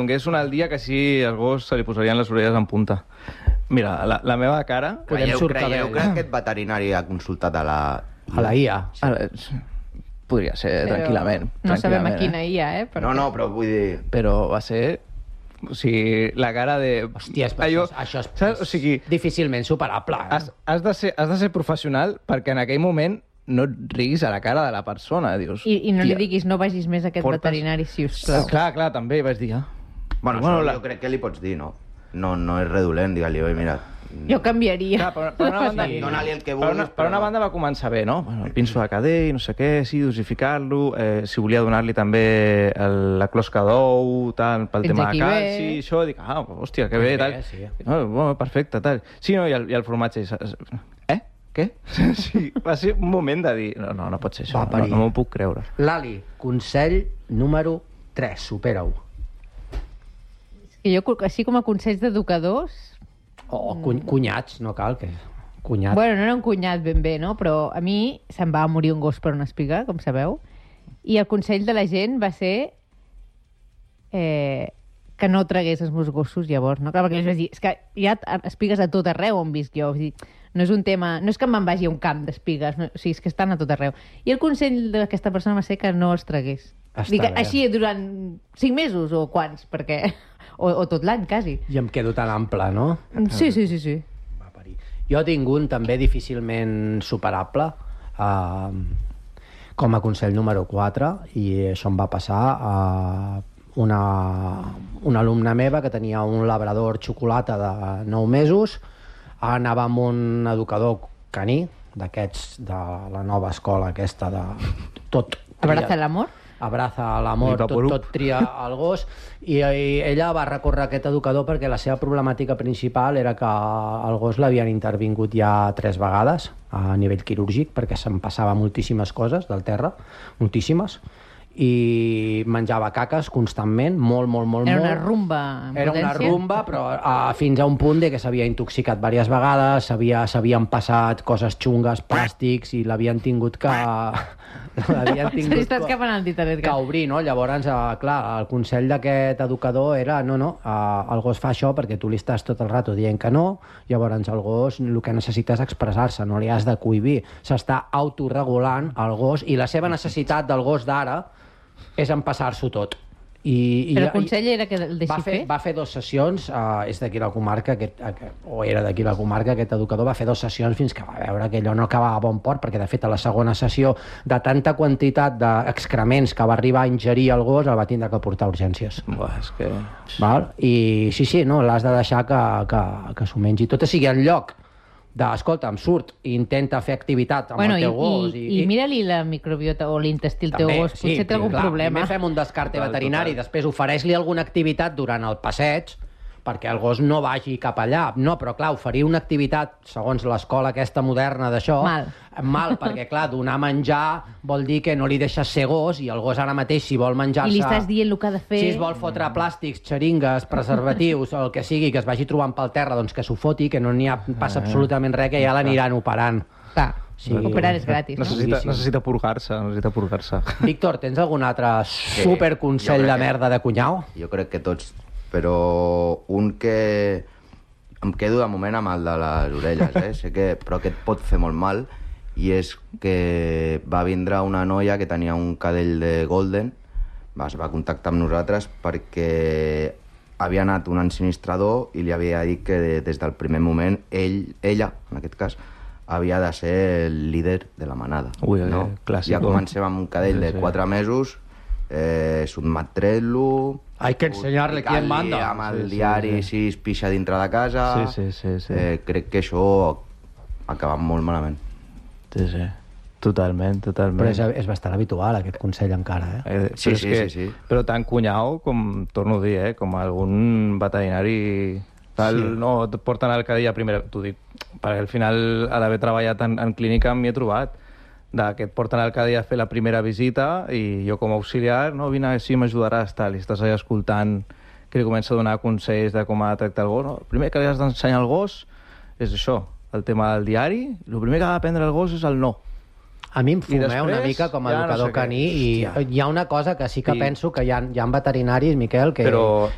donés un al dia que així al gos se li posarien les orelles en punta. Mira, la meva cara... Creieu que aquest veterinari ha consultat a la IA? Podria ser, tranquil·lament. No sabem a quina IA, No, però vull dir... Però va ser... O sigui, la cara de... Hòstia, això és o sigui, difícilment superable. Has de ser professional perquè en aquell moment no et riguis a la cara de la persona, dius... I no li diguis, no vagis més a aquest veterinari, si us plau. Clar, també vaig dir... Bueno, jo crec que li pots dir, no? No és redolent, digue-li, oi, mira... Jo canviaria. Clar, per una banda, dona-li el que vulguis, per una banda va començar bé, no? Bueno, el pinso de cadell, no sé què, sí, dosificar-lo, si volia donar-li també la closca d'ou, tal, pel tema de calci, això, dic, hòstia, que bé, tal. Bueno, perfecte, tal. Sí, no, i el formatge... Què? Sí, va ser un moment de dir, no pot ser això, no m'ho puc creure. Lali, consell número 3, supera-ho. Jo, així com a consells d'educadors... Cunyats, no cal que... Cunyat. Bueno, no era un cunyat ben bé, no? Però a mi se'm va morir un gos per una espiga, com sabeu, i el consell de la gent va ser que no tragués els meus gossos llavors, no? Clar, perquè jo vaig dir, és que hi ha espigues a tot arreu on visc jo, vull dir, no és un tema... No és que me'n vagi a un camp d'espigues, no, o sigui, és que estan a tot arreu. I el consell d'aquesta persona va ser que no els tragués. Dic, així durant 5 mesos o quants, perquè... O tot l'any, quasi. I em quedo tan ample, no? Sí. Va parir. Jo tinc un també difícilment superable com a consell número 4, i això em va passar a una alumna meva que tenia un labrador xocolata de 9 mesos, anava amb un educador caní, d'aquests de la nova escola aquesta de tot... Abraza l'amor? Abraza l'amor, tot tria el gos, i ella va recórrer aquest educador perquè la seva problemàtica principal era que el gos l'havien intervingut ja 3 vegades a nivell quirúrgic perquè se'n passava moltíssimes coses del terra, moltíssimes, i menjava caques constantment, molt. Era una rumba en potència? Era una rumba, però fins a un punt de que s'havia intoxicat diverses vegades, s'havien passat coses xungues, plàstics, i l'havien tingut que... que obrir, no? Llavors, clar, el consell d'aquest educador era el gos fa això perquè tu li estàs tot el rato dient que no, llavors el gos el que necessita és expressar-se, no li has de cohibir, s'està autorregulant el gos, i la seva necessitat del gos d'ara és empassar-s'ho tot. Però el consell era que el deixi fer? Va fer 2 sessions, és d'aquí la comarca, o era d'aquí la comarca, aquest educador va fer 2 sessions fins que va veure que allò no acabava a bon port, perquè de fet a la segona sessió, de tanta quantitat d'excrements que va arribar a ingerir el gos, el va tindre que portar a urgències. És que... Val? I sí, no, l'has de deixar que s'ho mengi tot, o sigui, en lloc escolta'm, surt i intenta fer activitat amb el teu gos. I mira-li la microbiota o l'intestí al teu gos, potser té algun problema. Primer fem un descarte veterinari, després ofereix-li alguna activitat durant el passeig perquè el gos no vagi cap allà. No, però clar, oferir una activitat, segons l'escola aquesta moderna d'això, mal, perquè clar, donar menjar vol dir que no li deixes ser gos, i el gos ara mateix, si vol menjar-se... I li estàs dient el que ha de fer... Si es vol fotre plàstics, xeringues, preservatius, o el que sigui, que es vagi trobant pel terra, doncs que s'ho foti, que no n'hi passa absolutament res, que ja l'aniran operant. Clar, operar és gratis, no? Necessita purgar-se. Víctor, tens algun altre superconsell de merda de cunyau? Jo crec que tots, però un que em quedo de moment amb el de les orelles, però que et pot fer molt mal, i és que va vindre una noia que tenia un cadell de Golden, es va contactar amb nosaltres perquè havia anat un ensinistrador i li havia dit que des del primer moment ella, en aquest cas, havia de ser el líder de la manada. Clàssic. Ja comencem amb un cadell de 4 mesos, sotmetrent-lo, hay que enseñarle quién manda. Amb el diari, si es pixa dintre de casa. Crec que això ha acabat molt malament. Sí. Totalment. Però és bastant habitual, aquest consell, encara, Sí. Però tant cunyau, com torno a dir, com algun veterinari tal, no et porten al cadell a primera... T'ho dic, perquè al final, a d'haver treballat en clínica, m'hi he trobat que et porten al cadell a fer la primera visita i jo com a auxiliar, vine així, m'ajudaràs, tal, i estàs allà escoltant que li comença a donar consells de com ha de tractar el gos. El primer que li has d'ensenyar al gos és això, el tema del diari. El primer que ha d'aprendre el gos és el no. A mi em fumeu una mica com a educador caní, i hi ha una cosa que sí que penso que hi ha veterinaris, Miquel, que